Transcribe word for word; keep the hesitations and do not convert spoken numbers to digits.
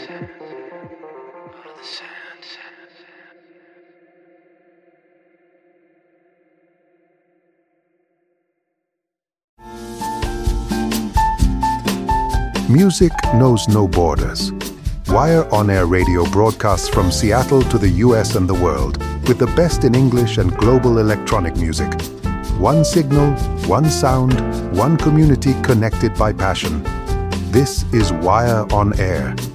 Music knows no borders. Wire On Air Radio broadcasts from Seattle to the U S and the world with the best in English and global electronic music. One signal, one sound, one community connected by passion. This is Wire On Air.